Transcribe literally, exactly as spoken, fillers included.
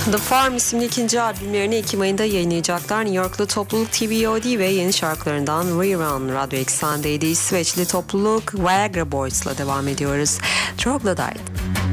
The Farm isimli ikinci albümlerini Ekim ayında yayınlayacaklar. New Yorklu topluluk T V O D ve yeni şarkılarından Rerun Radyo Eksen'deydi. İsveçli topluluk Viagra Boys'la devam ediyoruz. Troglodyte.